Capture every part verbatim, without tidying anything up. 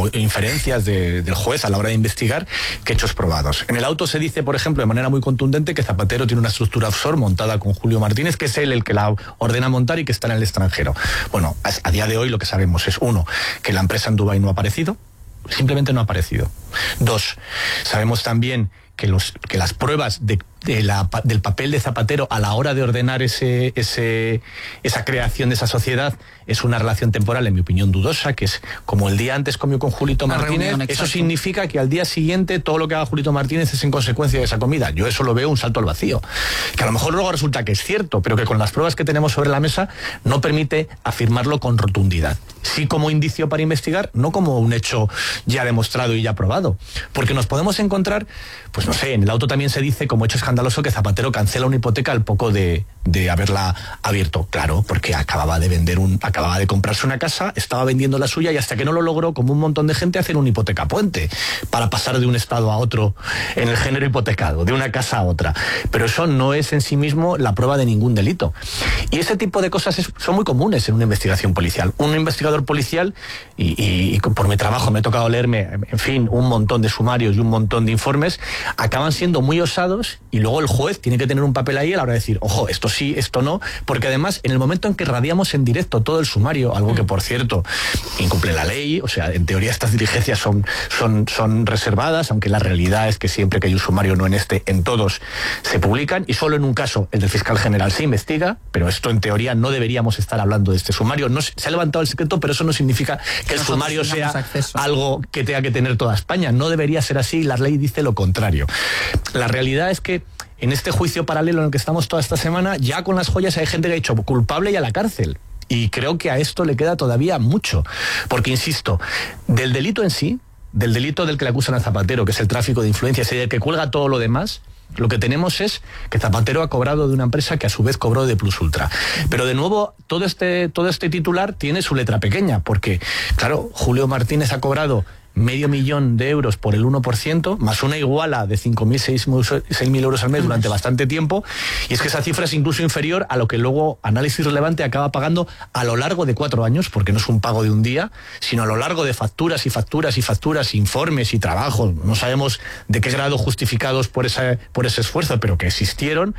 como inferencias de, del juez a la hora de investigar que hechos probados. En el auto se dice, por ejemplo, de manera muy contundente que Zapatero tiene una estructura offshore montada con Julio Martínez, que es él el que la ordena montar y que está en el extranjero. Bueno, a, a día de hoy lo que sabemos es, uno, que la empresa en Dubái no ha aparecido, simplemente no ha aparecido. Dos, sabemos también que, los, que las pruebas de, de la, del papel de Zapatero a la hora de ordenar ese, ese, esa creación de esa sociedad es una relación temporal, en mi opinión, dudosa, que es como el día antes comió con Julito una Martínez, reunión, eso significa que al día siguiente todo lo que haga Julito Martínez es en consecuencia de esa comida. Yo eso lo veo un salto al vacío, que a lo mejor luego resulta que es cierto, pero que con las pruebas que tenemos sobre la mesa no permite afirmarlo con rotundidad. Sí como indicio para investigar, no como un hecho ya demostrado y ya probado, porque nos podemos encontrar, pues no sé, en el auto también se dice como hecho escandaloso que Zapatero cancela una hipoteca al poco de, de haberla abierto. Claro, porque acababa de vender un, acababa de comprarse una casa, estaba vendiendo la suya y hasta que no lo logró, como un montón de gente, hacen una hipoteca puente para pasar de un estado a otro en el género hipotecado, de una casa a otra. Pero eso no es en sí mismo la prueba de ningún delito. Y ese tipo de cosas es, son muy comunes en una investigación policial. Un investigador policial, y, y, y por mi trabajo me ha tocado leerme, en fin, un montón de sumarios y un montón de informes, acaban siendo muy osados y luego el juez tiene que tener un papel ahí a la hora de decir, ojo, esto sí, esto no, porque además en el momento en que radiamos en directo todo el sumario, algo que por cierto incumple la ley, o sea, en teoría estas diligencias son, son, son reservadas, aunque la realidad es que siempre que hay un sumario, no en este, en todos se publican, y solo en un caso, el del fiscal general, se investiga, pero esto en teoría no deberíamos estar hablando de este sumario. No, se ha levantado el secreto, pero eso no significa que el Nosotros sumario sea acceso. algo que tenga que tener toda España. No debería ser así, la ley dice lo contrario. La realidad es que en este juicio paralelo en el que estamos toda esta semana, ya con las joyas hay gente que ha dicho culpable y a la cárcel. Y creo que a esto le queda todavía mucho. Porque, insisto, del delito en sí, del delito del que le acusan a Zapatero, que es el tráfico de influencias y del que cuelga todo lo demás, lo que tenemos es que Zapatero ha cobrado de una empresa que a su vez cobró de Plus Ultra. Pero de nuevo, todo este, todo este titular tiene su letra pequeña, porque, claro, Julio Martínez ha cobrado medio millón de euros por el uno por ciento, más una iguala de cinco mil, seis mil euros al mes durante bastante tiempo, y es que esa cifra es incluso inferior a lo que luego Análisis Relevante acaba pagando a lo largo de cuatro años, porque no es un pago de un día, sino a lo largo de facturas y facturas y facturas, informes y trabajos, no sabemos de qué grado justificados por, esa, por ese esfuerzo, pero que existieron.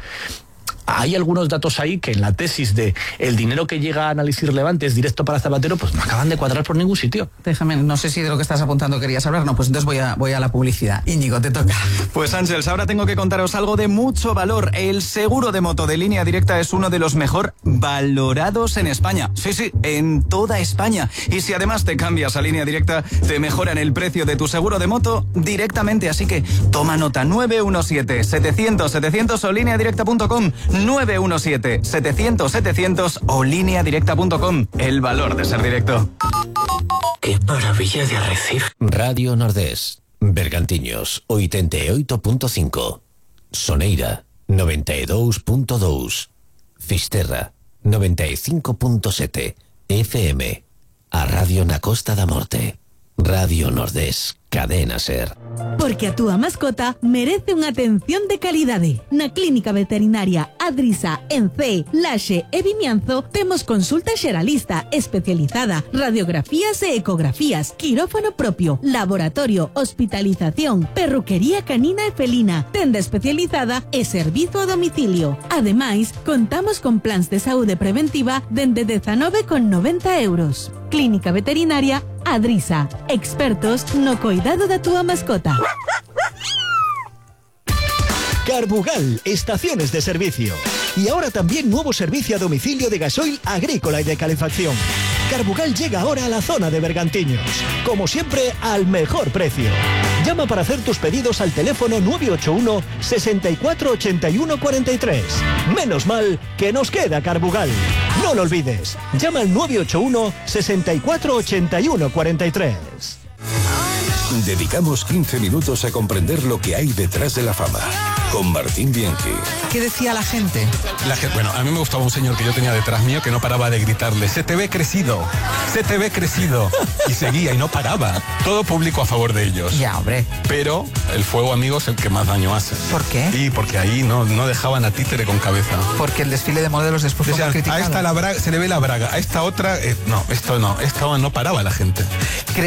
Hay algunos datos ahí que en la tesis de el dinero que llega a Análisis Relevante es directo para Zapatero, pues no acaban de cuadrar por ningún sitio. Déjame, no sé si de lo que estás apuntando querías hablar. No, pues entonces voy a, voy a la publicidad. Íñigo, te toca. Pues Ángels, ahora tengo que contaros algo de mucho valor. El seguro de moto de Línea Directa es uno de los mejor valorados en España. Sí, sí, en toda España. Y si además te cambias a Línea Directa, te mejoran el precio de tu seguro de moto directamente. Así que toma nota: nueve uno siete, setecientos, setecientos o línea directa punto com. nueve uno siete, setecientos, setecientos o línea directa punto com. El valor de ser directo. ¡Qué maravilla de arrecife! Radio Nordés, Bergantiños, oitenta e oito punto cinco. Soneira, noventa e dous punto dous. Fisterra, noventa e cinco punto sete. F M. A Radio na Costa da Morte. Radio Nordés, Cadena Ser. Porque a túa mascota merece unha atención de calidade. Na Clínica Veterinaria Adrisa, en Cee, Laxe e Vimianzo temos consulta xeralista especializada, radiografías e ecografías, quirófano propio, laboratorio, hospitalización, perruquería canina e felina, tenda especializada e servizo a domicilio. Ademais, contamos con plans de saúde preventiva dende dezanove con noventa euros. Clínica Veterinaria Adrisa, expertos no cuidado da túa mascota. Carbugal, estaciones de servicio. Y ahora también nuevo servicio a domicilio de gasoil agrícola y de calefacción. Carbugal llega ahora a la zona de Bergantiños. Como siempre, al mejor precio. Llama para hacer tus pedidos al teléfono nueve ocho uno, sesenta y cuatro, ochenta y uno, cuarenta y tres. Menos mal que nos queda Carbugal. No lo olvides. Llama al nueve ocho uno, sesenta y cuatro, ochenta y uno, cuarenta y tres. Dedicamos quince minutos a comprender lo que hay detrás de la fama. Con Martín Bianchi. ¿Qué decía la gente? La gente, bueno, a mí me gustaba un señor que yo tenía detrás mío que no paraba de gritarle: se te ve crecido, se te ve crecido. Y seguía y no paraba. Todo público a favor de ellos. Ya, hombre. Pero el fuego amigo es el que más daño hace. ¿Por qué? Sí, porque ahí no, no dejaban a títere con cabeza. Porque el desfile de modelos después fue Decían, criticado. a esta la braga, se le ve la braga, a esta otra, eh, no, esto no, esta no paraba la gente.